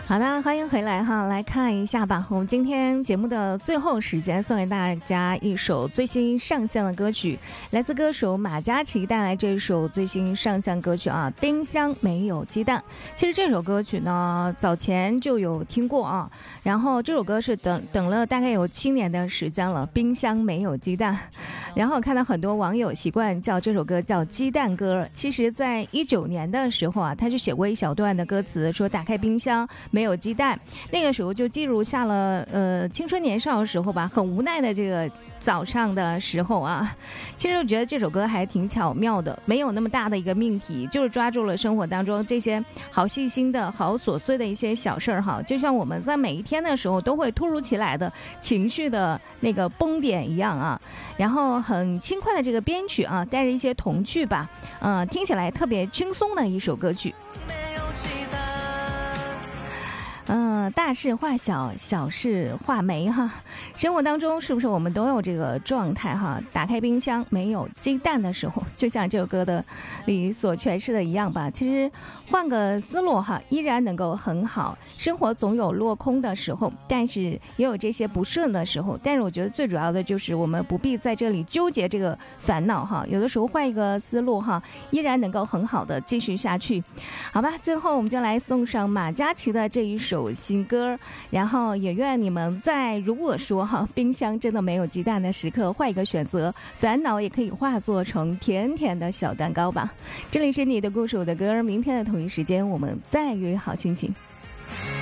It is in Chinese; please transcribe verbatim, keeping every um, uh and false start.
好的，欢迎回来哈，来看一下吧。我们今天节目的最后时间，送给大家一首最新上线的歌曲，来自歌手马嘉祺带来这首最新上线歌曲啊，《冰箱没有鸡蛋》。其实这首歌曲呢，早前就有听过啊，然后这首歌是等等了大概有七年的时间了，《冰箱没有鸡蛋》。然后看到很多网友习惯叫这首歌叫鸡蛋歌，其实在一九年的时候啊，他就写过一小段的歌词，说打开冰箱没有鸡蛋，那个时候就记录下了呃青春年少的时候吧，很无奈的这个早上的时候啊。其实我觉得这首歌还挺巧妙的，没有那么大的一个命题，就是抓住了生活当中这些好细心的好琐碎的一些小事儿哈，就像我们在每一天的时候都会突如其来的情绪的那个崩点一样啊。然后很轻快的这个编曲啊，带着一些童趣吧，嗯、呃，听起来特别轻松的一首歌曲。嗯，大事化小，小事化没哈。生活当中是不是我们都有这个状态哈？打开冰箱没有鸡蛋的时候，就像这首歌的里所诠释的一样吧。其实换个思路哈，依然能够很好。生活总有落空的时候，但是也有这些不顺的时候。但是我觉得最主要的就是我们不必在这里纠结这个烦恼哈。有的时候换一个思路哈，依然能够很好的继续下去。好吧，最后我们就来送上马嘉祺的这一首首新歌，然后也愿你们在如果说哈冰箱真的没有鸡蛋的时刻，换一个选择，烦恼也可以化作成甜甜的小蛋糕吧。这里是你的故事我的歌，明天的同一时间我们再约好心情。